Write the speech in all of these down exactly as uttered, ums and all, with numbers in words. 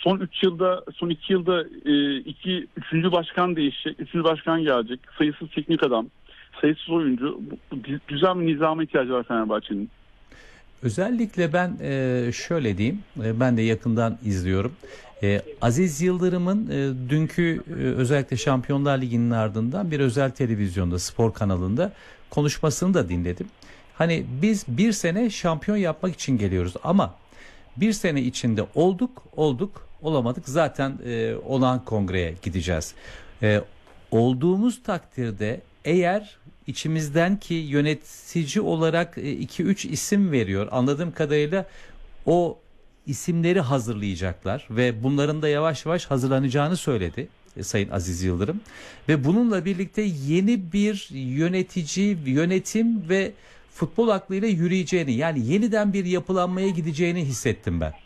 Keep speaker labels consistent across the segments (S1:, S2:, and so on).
S1: son üç yılda, son iki yılda e, iki, üçüncü başkan değişecek, üçüncü başkan gelecek. Sayısız teknik adam, sayısız oyuncu. Bu, bu düzen ve nizama ihtiyacı var Fenerbahçe'nin.
S2: Özellikle ben e, şöyle diyeyim, e, ben de yakından izliyorum. E, Aziz Yıldırım'ın e, dünkü e, özellikle Şampiyonlar Ligi'nin ardından bir özel televizyonda, spor kanalında konuşmasını da dinledim. Hani biz bir sene şampiyon yapmak için geliyoruz ama bir sene içinde olduk, olduk, olamadık. Zaten e, olağan kongreye gideceğiz. E, olduğumuz takdirde eğer içimizden ki yönetici olarak iki üç isim veriyor. Anladığım kadarıyla o isimleri hazırlayacaklar ve bunların da yavaş yavaş hazırlanacağını söyledi e, Sayın Aziz Yıldırım. Ve bununla birlikte yeni bir yönetici, yönetim ve futbol aklıyla yürüyeceğini, yani yeniden bir yapılanmaya gideceğini hissettim ben.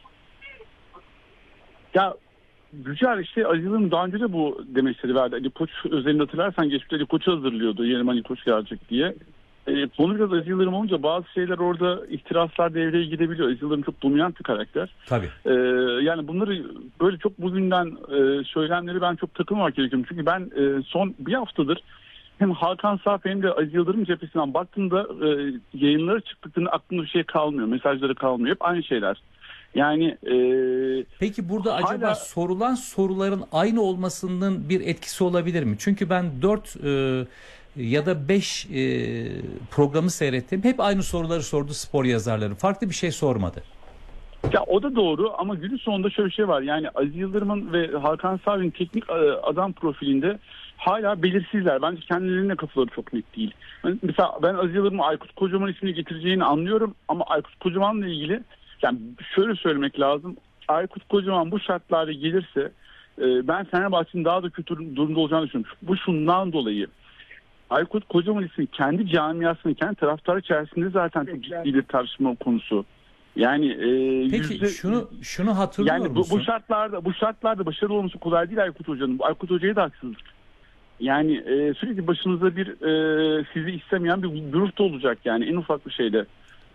S1: Ya Yücel işte Aziz Yıldırım daha önce de bu demeçleri verdi. Ali Koç özelinde hatırlarsan geçmişte Ali Koç'u hazırlıyordu. Yerim Ali Koç gelecek diye. E, konu biraz Aziz Yıldırım olunca bazı şeyler orada ihtiraslar devreye girebiliyor. Aziz Yıldırım çok dominant bir karakter.
S2: Tabii.
S1: E, yani bunları böyle çok bugünden e, söylemleri ben çok takılmamak gerekiyorum. Çünkü ben e, son bir haftadır hem Hakan Safi hem de Aziz Yıldırım cephesinden baktığımda e, yayınları çıktıklarında aklımda bir şey kalmıyor. Mesajları kalmıyor. Hep aynı şeyler. Yani e,
S2: peki burada
S1: hala...
S2: acaba sorulan soruların aynı olmasının bir etkisi olabilir mi? Çünkü ben dört e, ya da beş e, programı seyrettim. Hep aynı soruları sordu spor yazarları. Farklı bir şey sormadı.
S1: Ya o da doğru ama günün sonunda şöyle bir şey var. Yani Aziz Yıldırım'ın ve Hakan Safi'nin teknik adam profilinde hala belirsizler. Bence kendilerine kafaları çok net değil. Mesela ben Aziz Yıldırım'ın Aykut Kocaman ismini getireceğini anlıyorum ama Aykut Kocaman'la ilgili yani şöyle söylemek lazım. Aykut Kocaman bu şartlarda gelirse e, ben Fenerbahçe'nin daha da kötü durumda olacağını düşünüyorum. Bu şundan dolayı. Aykut Kocaman ismi kendi camiasının, kendi taraftarı içerisinde zaten çok ciddi bir tartışma konusu. Yani e,
S2: peki
S1: yüzde,
S2: şunu şunu hatırlıyor
S1: yani bu,
S2: musun?
S1: bu şartlarda bu şartlarda başarılı olması kolay değil Aykut Hoca'nın. Aykut Hoca'ya da haksızlık. Yani e, sürekli başınızda bir e, sizi istemeyen bir grup da olacak yani en ufak bir şeyde.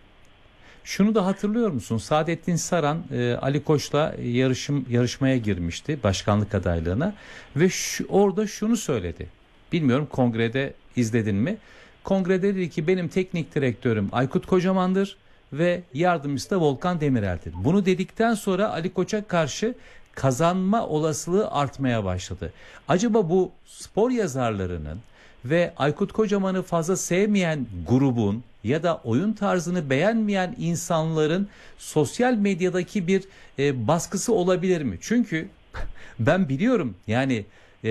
S2: Şunu da hatırlıyor musun? Saadettin Saran e, Ali Koç'la yarışım yarışmaya girmişti başkanlık adaylığına ve şu, orada şunu söyledi. Bilmiyorum kongrede izledin mi? Kongrede dedi ki benim teknik direktörüm Aykut Kocaman'dır ve yardımcısı da Volkan Demirel'dir. Bunu dedikten sonra Ali Koç'a karşı kazanma olasılığı artmaya başladı. Acaba bu spor yazarlarının ve Aykut Kocaman'ı fazla sevmeyen grubun ya da oyun tarzını beğenmeyen insanların sosyal medyadaki bir e, baskısı olabilir mi? Çünkü ben biliyorum yani e,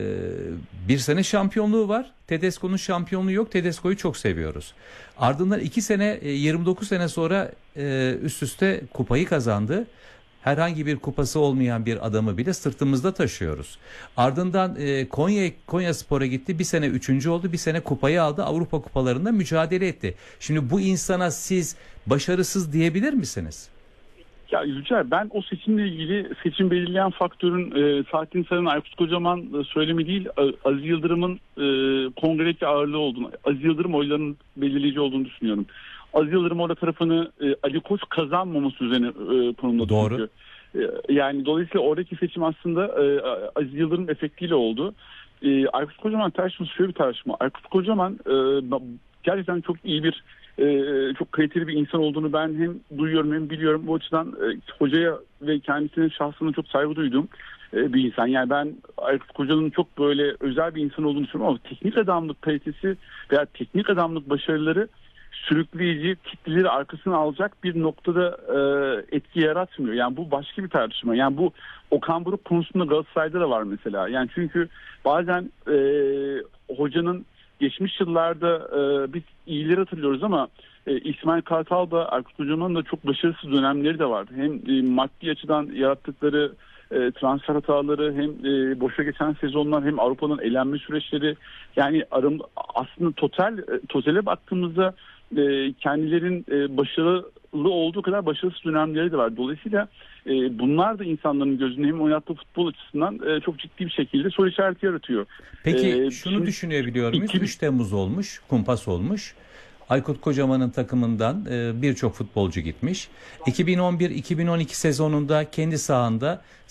S2: bir sene şampiyonluğu var. Tedesco'nun şampiyonluğu yok. Tedesco'yu çok seviyoruz. Ardından iki sene e, yirmi dokuz sene sonra e, üst üste kupayı kazandı. Herhangi bir kupası olmayan bir adamı bile sırtımızda taşıyoruz. Ardından e, Konya Konyaspor'a gitti. Bir sene üçüncü oldu. Bir sene kupayı aldı. Avrupa kupalarında mücadele etti. Şimdi bu insana siz başarısız diyebilir misiniz?
S1: Ya Yücel, ben o seçimle ilgili seçim belirleyen faktörün e, Saadettin Saran'ın Aykut Kocaman e, söylemi değil, Aziz Yıldırım'ın e, kongredeki ağırlığı olduğunu, Aziz Yıldırım oylarının belirleyici olduğunu düşünüyorum. Aziz Yıldırım orada tarafını e, Ali Koç kazanmaması üzerine e, konumladı.
S2: Doğru.
S1: Çünkü. E, yani dolayısıyla oradaki seçim aslında e, Aziz Yıldırım efektiyle oldu. E, Aykut Kocaman tartışması şöyle bir tartışma. Aykut Kocaman e, gerçekten çok iyi bir Ee, çok kaliteli bir insan olduğunu ben hem duyuyorum hem biliyorum. Bu açıdan e, hocaya ve kendisinin şahsına çok saygı duyduğum e, bir insan. Yani ben Aykut Kocaman'ın çok böyle özel bir insan olduğunu düşünüyorum ama teknik adamlık kalitesi veya teknik adamlık başarıları sürükleyici, kitleleri arkasına alacak bir noktada e, etki yaratmıyor. Yani bu başka bir tartışma. Yani bu Okan Buruk konusunda Galatasaray'da da var mesela. Yani çünkü bazen e, hocanın geçmiş yıllarda e, biz iyileri hatırlıyoruz ama e, İsmail Kartal da Aykut Kocaman'ın da çok başarısız dönemleri de var. Hem e, maddi açıdan yarattıkları e, transfer hataları hem e, boşa geçen sezonlar hem Avrupa'nın elenme süreçleri yani arım, aslında total e, totale baktığımızda e, kendilerin e, başarılı olduğu kadar başarısız dönemleri de var. Dolayısıyla e, bunlar da insanların gözünde hem oynattığı futbol açısından e, çok ciddi bir şekilde soru işareti yaratıyor.
S2: Peki
S1: e,
S2: şunu
S1: şimdi,
S2: düşünebiliyor muyuz?
S1: iki,
S2: üç Temmuz olmuş, kumpas olmuş. Aykut Kocaman'ın takımından e, birçok futbolcu gitmiş. iki bin on bir iki bin on iki sezonunda kendi sahanda